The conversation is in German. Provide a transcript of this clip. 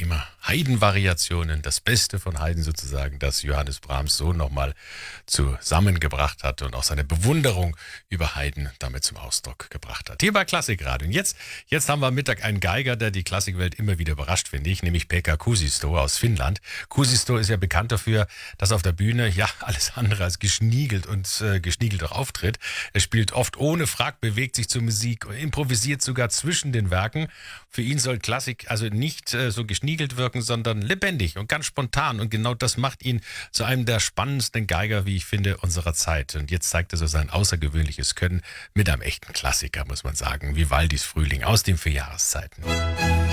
Thema Haydn-Variationen, das Beste von Haydn sozusagen, das Johannes Brahms so nochmal zusammengebracht hat und auch seine Bewunderung über Haydn damit zum Ausdruck gebracht hat. Hier bei Klassikradio. Und jetzt haben wir am Mittag einen Geiger, der die Klassikwelt immer wieder überrascht, finde ich, nämlich Pekka Kuusisto aus Finnland. Kuusisto ist ja bekannt dafür, dass auf der Bühne ja alles andere als geschniegelt und geschniegelt auch auftritt. Er spielt oft ohne Frag, bewegt sich zur Musik, improvisiert sogar zwischen den Werken. Für ihn soll Klassik also nicht so geschniegelt wirken, sondern lebendig und ganz spontan. Und genau das macht ihn zu einem der spannendsten Geiger, wie ich finde, unserer Zeit. Und jetzt zeigt er so sein außergewöhnliches Können mit einem echten Klassiker, muss man sagen. Vivaldis Frühling aus den 4 Jahreszeiten.